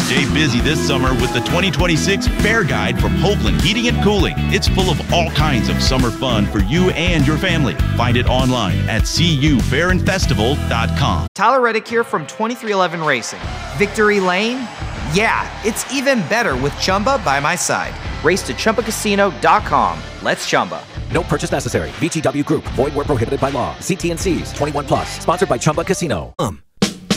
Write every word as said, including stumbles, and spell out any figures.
Stay busy this summer with the twenty twenty-six Fair Guide from Hoagland Heating and Cooling. It's full of all kinds of summer fun for you and your family. Find it online at c u fair and festival dot com. Tyler Reddick here from twenty-three eleven Racing. Victory Lane? Yeah, it's even better with Chumba by my side. Race to Chumba Casino dot com. Let's Chumba. No purchase necessary. V G W Group. Void where prohibited by law. See T and C's. twenty-one plus. Sponsored by Chumba Casino. Um.